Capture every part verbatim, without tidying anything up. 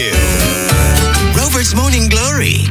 Rover's Morning Glory.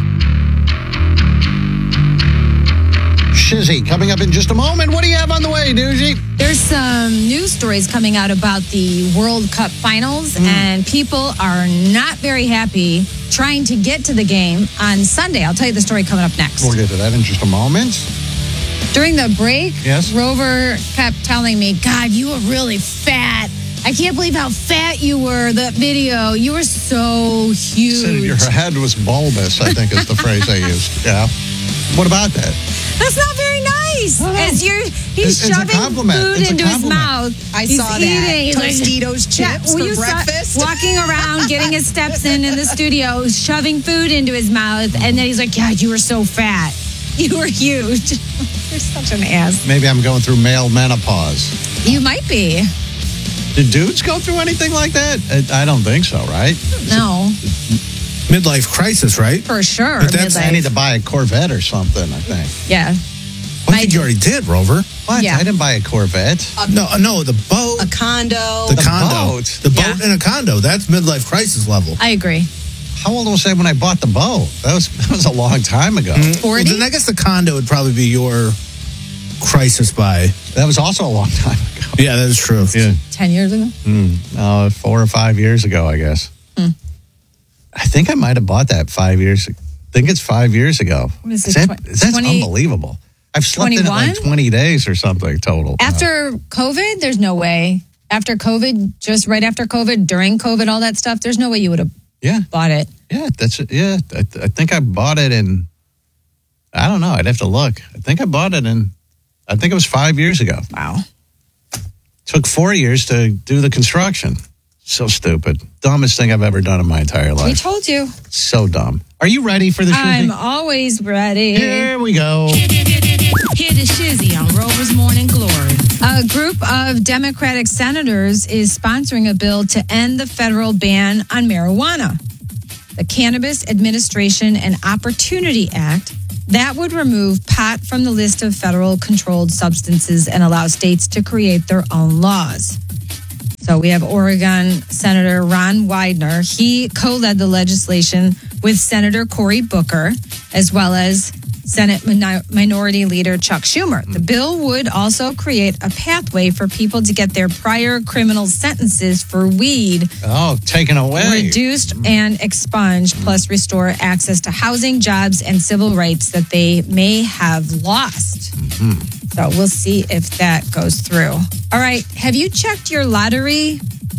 Shizzy, coming up in just a moment. What do you have on the way, Doozy? There's some news stories coming out about the World Cup finals, mm. and people are not very happy trying to get to the game on Sunday. I'll tell you the story coming up next. We'll get to that in just a moment. During the break, yes. Rover kept telling me, God, you were really fat. I can't believe how fat you were, the video. You were so huge. Said your head was bulbous, I think is the phrase I used. Yeah. What about that? That's not very nice. As you're, he's it's, it's shoving food it's into his mouth. I he's saw eating. that. Tostitos chips yeah, well, for you breakfast. Saw, walking around, getting his steps in in the studio, shoving food into his mouth. And then he's like, God, you were so fat. You were huge. You're such an ass. Maybe I'm going through male menopause. You might be. Did dudes go through anything like that? I, I don't think so, right? No. Midlife crisis, right? For sure. But that's, midlife. I need to buy a Corvette or something, I think. Yeah. I think you already did, Rover. What? Yeah. I didn't buy a Corvette. A, no, no, the boat. A condo. The, the condo. Boat. The boat yeah. and a condo. That's midlife crisis level. I agree. How old was I when I bought the boat? That was that was a long time ago. Mm-hmm. forty? Well, then I guess the condo would probably be your crisis buy. That was also a long time ago. Yeah, that is true. Yeah. Ten years ago? Mm, no, four or five years ago, I guess. Hmm. I think I might have bought that five years ago. I think it's five years ago. What is it? That, tw- that's twenty unbelievable. I've slept in it like twenty-one? twenty days or something total. After COVID, there's no way. After COVID, just right after COVID, during COVID, all that stuff, there's no way you would have Yeah. bought it. Yeah, that's it. Yeah, I, I think I bought it in, I don't know. I'd have to look. I think I bought it in, I think it was five years ago. Wow. Took four years to do the construction. So stupid. Dumbest thing I've ever done in my entire life. We told you. So dumb. Are you ready for the I'm Shizzy? always ready. Here we go. Hear the Shizzy on Rover's Morning Glory. A group of Democratic senators is sponsoring a bill to end the federal ban on marijuana. The Cannabis Administration and Opportunity Act that would remove pot from the list of federal controlled substances and allow states to create their own laws. So we have Oregon Senator Ron Wyden. He co-led the legislation with Senator Cory Booker, as well as Senate Min- Minority Leader Chuck Schumer. The bill would also create a pathway for people to get their prior criminal sentences for weed Oh, taken away. reduced and expunged, plus restore access to housing, jobs, and civil rights that they may have lost. Mm-hmm. So we'll see if that goes through. All right. Have you checked your lottery?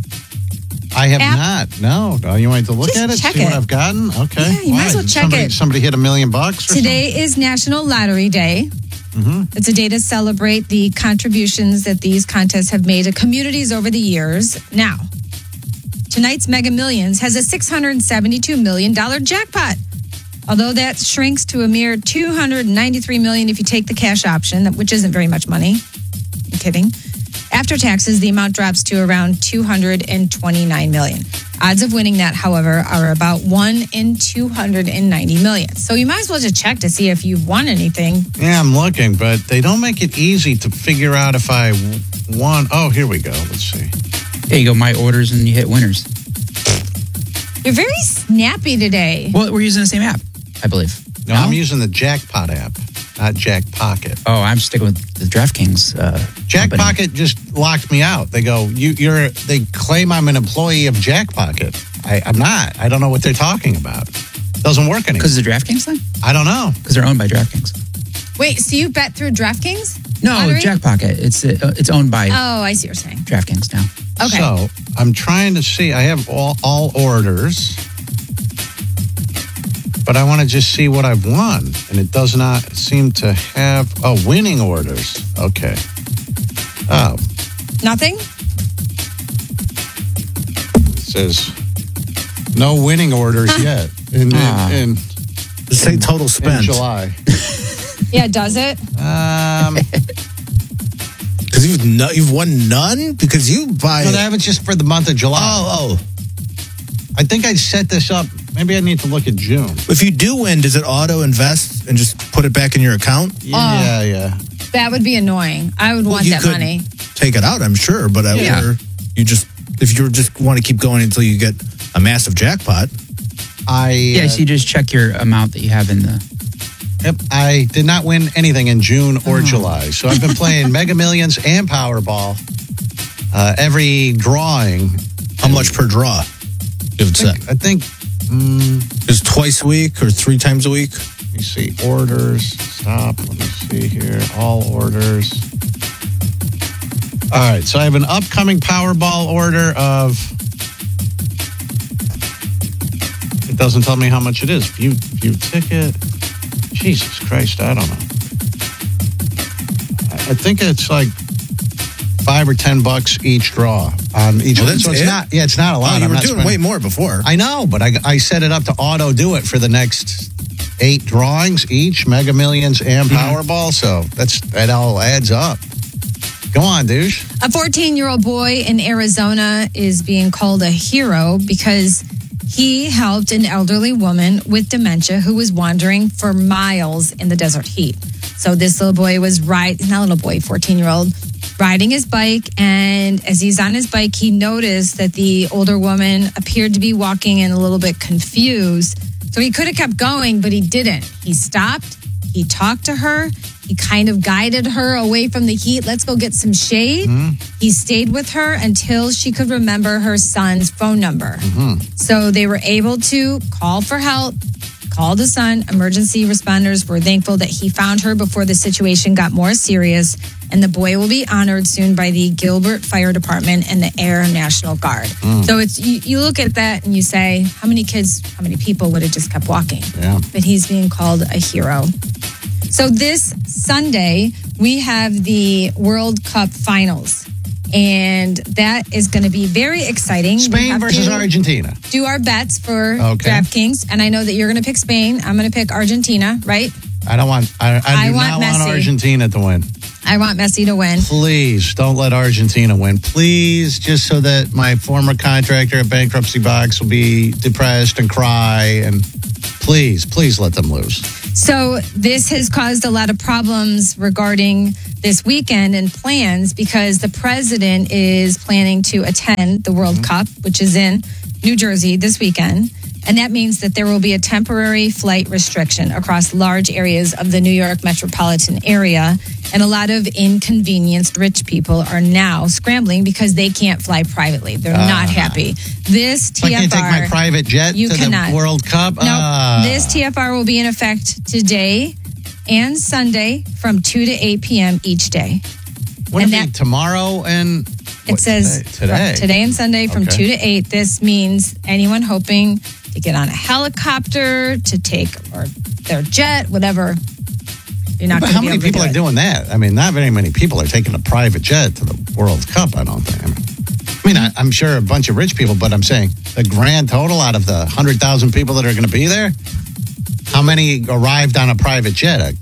I have app? not. No. Oh, you want to look Just at it? check See what it. I've gotten? Okay. Yeah, you might as well Did check somebody, it. Somebody hit a million bucks or Today is National Lottery Day. Mm-hmm. It's a day to celebrate the contributions that these contests have made to communities over the years. Now, tonight's Mega Millions has a six hundred seventy-two million dollars jackpot. Although that shrinks to a mere two hundred ninety-three million dollars if you take the cash option, which isn't very much money. I'm kidding. After taxes, the amount drops to around two hundred twenty-nine million dollars. Odds of winning that, however, are about one in two hundred ninety million. So you might as well just check to see if you've won anything. Yeah, I'm looking, but they don't make it easy to figure out if I won. Oh, here we go. Let's see. There you go, my orders, and you hit winners. You're very snappy today. Well, we're using the same app, I believe. No, I'm using the Jackpot app, not Jack Pocket. Oh, I'm sticking with the DraftKings. Uh, Jack company. Pocket just locked me out. They go, you, you're. They claim I'm an employee of Jack Pocket. I, I'm not. I don't know what they're talking about. Doesn't work anymore. Because of the DraftKings thing? I don't know. Because they're owned by DraftKings. Wait, so you bet through DraftKings? No, Lottery? Jack Pocket. It's uh, it's owned by Oh, I see what you're saying. DraftKings now. Okay. So I'm trying to see. I have all, all orders, but I want to just see what I've won, and it does not seem to have. Oh, winning orders. Okay. Oh, Nothing? it says no winning orders yet in, Ah. in, in, Just say total in spent. July. Yeah, does it? Um, Because you've no, you've won none because you buy. no, that was just for the month of July. oh, oh. I think I set this up. Maybe I need to look at June. If you do win, does it auto invest and just put it back in your account? Yeah, yeah. That would be annoying. I would Well, want you that could money. Take it out, I'm sure, but I Yeah. wonder you just if you just want to keep going until you get a massive jackpot. I Yeah, uh, so you just check your amount that you have in the. Yep, I did not win anything in June or July. So I've been playing Mega Millions and Powerball. Uh, every drawing. How much per draw? Give it I think, I think mm, Is twice a week or three times a week? let me see. Orders. Stop. Let me see here. All orders. All right. So I have an upcoming Powerball order of. It doesn't tell me how much it is. View, view ticket. Jesus Christ. I don't know. I think it's like five or ten bucks each draw on each Well, one. that's So it's it? not. Yeah, it's not a Oh, lot. you I'm were not doing spending- way more before. I know, but I, I set it up to auto do it for the next eight drawings each, Mega Millions and Powerball. So that's that all adds up. Go on, douche. A fourteen-year-old boy in Arizona is being called a hero because he helped an elderly woman with dementia who was wandering for miles in the desert heat. So this little boy was riding, not a little boy, fourteen-year-old, riding his bike. And as he's on his bike, he noticed that the older woman appeared to be walking and a little bit confused. So he could have kept going, but he didn't. He stopped. He talked to her. He kind of guided her away from the heat. Let's go get some shade. He stayed with her until she could remember her son's phone number. So they were able to call for help, call the son. Emergency responders were thankful that he found her before the situation got more serious. And the boy will be honored soon by the Gilbert Fire Department and the Air National Guard. So it's you, you look at that and you say, how many kids, how many people would have just kept walking? Yeah. But he's being called a hero. So this Sunday, we have the World Cup finals. And that is going to be very exciting. We Spain have versus to Argentina. do our bets for Okay. DraftKings. And I know that you're going to pick Spain. I'm going to pick Argentina, right? I don't want. I, I, I do want not Messi. want Argentina to win. I want Messi to win. Please don't let Argentina win. Please, just so that my former contractor at Bankruptcy Box will be depressed and cry. And please, please let them lose. So this has caused a lot of problems regarding this weekend and plans because the president is planning to attend the World Cup, which is in New Jersey this weekend. And that means that there will be a temporary flight restriction across large areas of the New York metropolitan area. And a lot of inconvenienced rich people are now scrambling because they can't fly privately. They're not happy. This So I T F R... can't take my private jet You to cannot. the World Cup? No, Ah. this T F R will be in effect today and Sunday from two to eight p.m. each day. What and if it that- tomorrow and... It what, says today. today and Sunday from Okay. two to eight. This means anyone hoping to get on a helicopter, to take or their jet, whatever. You're not But going to how be many able to people do are it. doing that? I mean, not very many people are taking a private jet to the World Cup, I don't think. I mean, I mean I, I'm sure a bunch of rich people, but I'm saying the grand total out of the one hundred thousand people that are going to be there, how many arrived on a private jet? A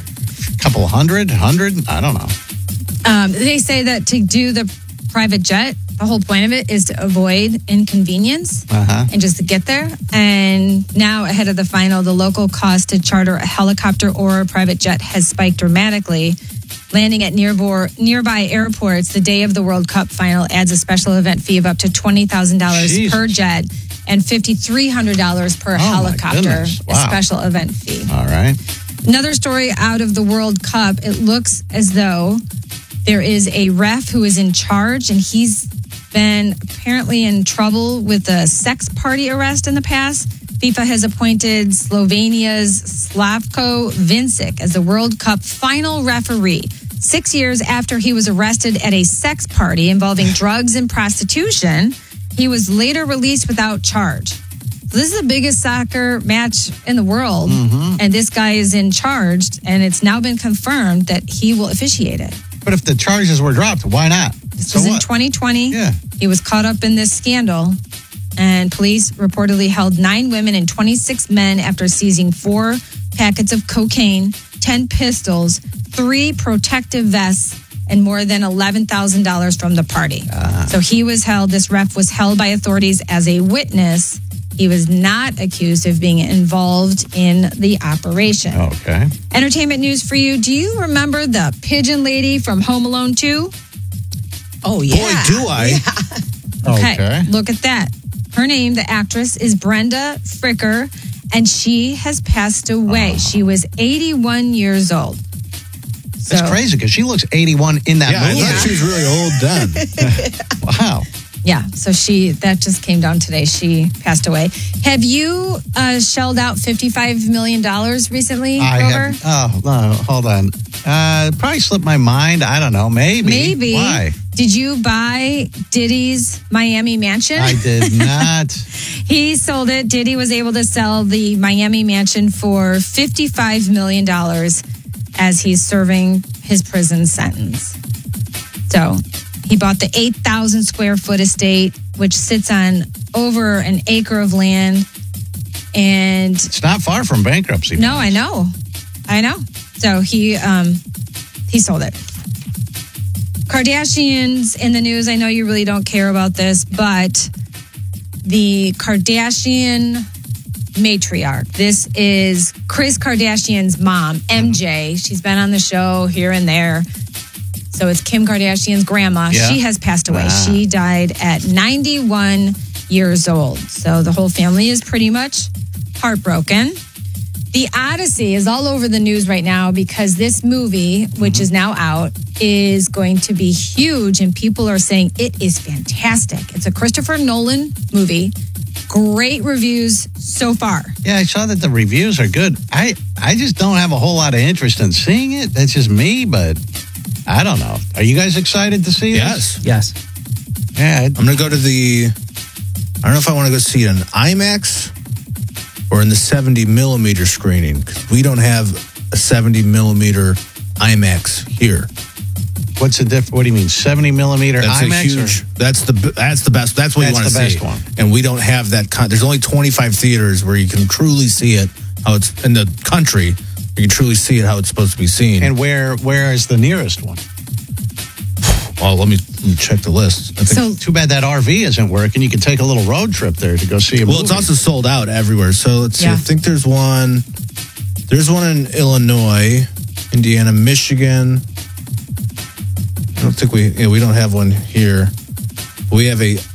couple hundred, hundred? I don't know. Um, they say that to do the private jet, the whole point of it is to avoid inconvenience Uh-huh. and just to get there. And now, ahead of the final, the local cost to charter a helicopter or a private jet has spiked dramatically. Landing at nearby, nearby airports the day of the World Cup final adds a special event fee of up to twenty thousand dollars Jesus. per jet and five thousand three hundred dollars per Oh, my helicopter, goodness. a Wow. special event fee. All right. Another story out of the World Cup. It looks as though there is a ref who is in charge, and he's been apparently in trouble with a sex party arrest in the past. FIFA has appointed Slovenia's Slavko Vincic as the World Cup final referee, six years after he was arrested at a sex party involving drugs and prostitution. He was later released without charge. So this is the biggest soccer match in the world, and this guy is in charge, and it's now been confirmed that he will officiate it. But if the charges were dropped, why not? This So was in what? twenty twenty. Yeah. He was caught up in this scandal, and police reportedly held nine women and twenty-six men after seizing four packets of cocaine, ten pistols, three protective vests, and more than eleven thousand dollars from the party. So he was held, this ref was held by authorities as a witness. He was not accused of being involved in the operation. Okay. Entertainment news for you. Do you remember the pigeon lady from Home Alone two? Oh, yeah. Boy, do I. Okay. Okay. Look at that. Her name, the actress, is Brenda Fricker, and she has passed away. Oh. She was eighty-one years old. So, That's crazy because she looks eighty-one in that Yeah, I movie. thought she was really old then. Wow. Yeah, so she that just came down today. She passed away. Have you uh, shelled out fifty-five million dollars recently, I Grover? have. Oh, no, hold on. Uh, probably slipped my mind. I don't know. Maybe. Maybe. Why? Did you buy Diddy's Miami mansion? I did not. He sold it. Diddy was able to sell the Miami mansion for fifty-five million dollars as he's serving his prison sentence. So he bought the eight thousand square foot estate, which sits on over an acre of land. And It's not far from bankruptcy. no, I know. I know. So he um, he sold it. Kardashians in the news. I know you really don't care about this, but the Kardashian matriarch. This is Kris Kardashian's mom, M J. She's been on the show here and there. So it's Kim Kardashian's grandma. Yeah. She has passed away. Wow. She died at ninety-one years old. So the whole family is pretty much heartbroken. The Odyssey is all over the news right now because this movie, which is now out, is going to be huge, and people are saying it is fantastic. It's a Christopher Nolan movie. Great reviews so far. Yeah, I saw that the reviews are good. I, I just don't have a whole lot of interest in seeing it. That's just me, but I don't know. Are you guys excited to see this? Yes. Yes. Yeah. it- I'm going to go to the, I don't know if I want to go see it in IMAX or in the seventy millimeter screening. 'Cause we don't have a seventy millimeter IMAX here. What's the diff? What do you mean? seventy millimeter That's IMAX? a huge, or- that's the, that's the best, that's what you That's want to the see. best one. And we don't have that, con- there's only twenty-five theaters where you can truly see it, how it's in the country, you can truly see it how it's supposed to be seen. And where where is the nearest one? well, let me, let me check the list. I think So Too bad that R V isn't working. You could take a little road trip there to go see a Well, movie. it's also sold out everywhere. So let's see. Yeah. I think there's one. There's one in Illinois, Indiana, Michigan. I don't think we. Yeah, we don't have one here. We have a